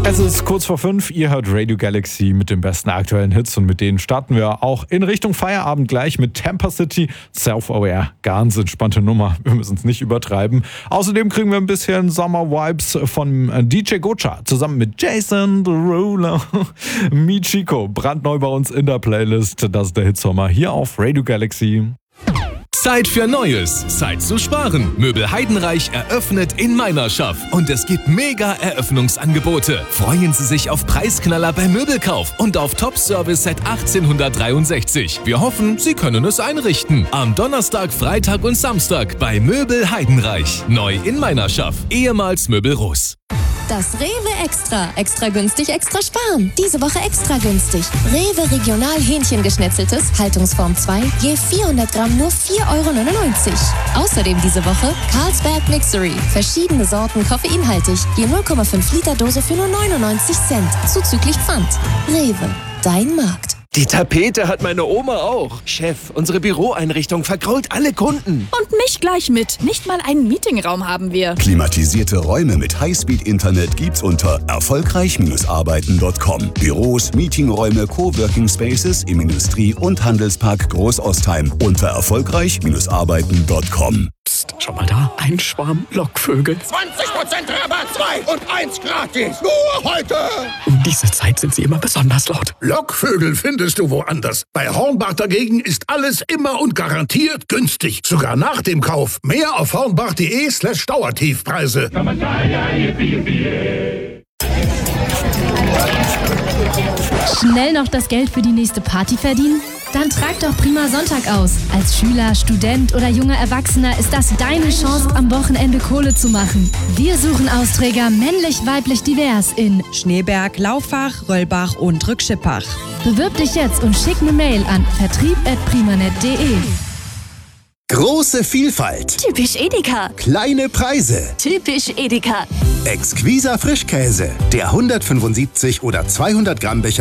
Es ist kurz vor 5, ihr hört Radio Galaxy mit den besten aktuellen Hits und mit denen starten wir auch in Richtung Feierabend gleich mit Tampa City, Self-Aware. Ganz entspannte Nummer, wir müssen es nicht übertreiben. Außerdem kriegen wir ein bisschen Sommer-Vibes von DJ Gocha zusammen mit Jason Derulo, Michiko, brandneu bei uns in der Playlist. Das ist der Hitsommer hier auf Radio Galaxy. Zeit für Neues, Zeit zu sparen. Möbel Heidenreich eröffnet in Meinerschaft und es gibt mega Eröffnungsangebote. Freuen Sie sich auf Preisknaller beim Möbelkauf und auf Top-Service seit 1863. Wir hoffen, Sie können es einrichten. Am Donnerstag, Freitag und Samstag bei Möbel Heidenreich. Neu in Meinerschaft, ehemals Möbel Russ. Das Rewe Extra. Extra günstig, extra sparen. Diese Woche extra günstig. Rewe Regional Hähnchengeschnetzeltes, Haltungsform 2, je 400 Gramm nur 4,99 €. Außerdem diese Woche Carlsberg Mixery. Verschiedene Sorten koffeinhaltig, je 0,5 Liter Dose für nur 99 Cent. Zuzüglich Pfand. Rewe, dein Markt. Die Tapete hat meine Oma auch. Chef, unsere Büroeinrichtung vergrault alle Kunden. Und mich gleich mit. Nicht mal einen Meetingraum haben wir. Klimatisierte Räume mit Highspeed-Internet gibt's unter erfolgreich-arbeiten.com. Büros, Meetingräume, Coworking Spaces im Industrie- und Handelspark Großostheim unter erfolgreich-arbeiten.com. Psst, schau mal da, ein Schwarm Lockvögel. 20% Rabatt, 2 und 1 gratis. Nur heute. Um diese Zeit sind sie immer besonders laut. Lockvögel findest du woanders. Bei Hornbach dagegen ist alles immer und garantiert günstig. Sogar nach dem Kauf. Mehr auf hornbach.de/Dauertiefpreise. Schnell noch das Geld für die nächste Party verdienen? Dann trag doch Prima Sonntag aus. Als Schüler, Student oder junger Erwachsener ist das deine Chance, am Wochenende Kohle zu machen. Wir suchen Austräger männlich, weiblich, divers in Schneeberg, Lauffach, Röllbach und Rückschippach. Bewirb dich jetzt und schick eine Mail an vertrieb@primanet.de. Große Vielfalt. Typisch Edeka. Kleine Preise. Typisch Edeka. Exquiser Frischkäse. Der 175 oder 200 Gramm Becher